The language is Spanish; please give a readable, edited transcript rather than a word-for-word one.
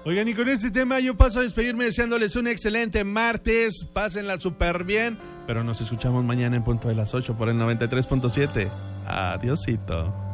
Oigan, y con este tema yo paso a despedirme deseándoles un excelente martes. Pásenla súper bien. Pero nos escuchamos mañana en punto de las 8 por el 93.7. Adiósito.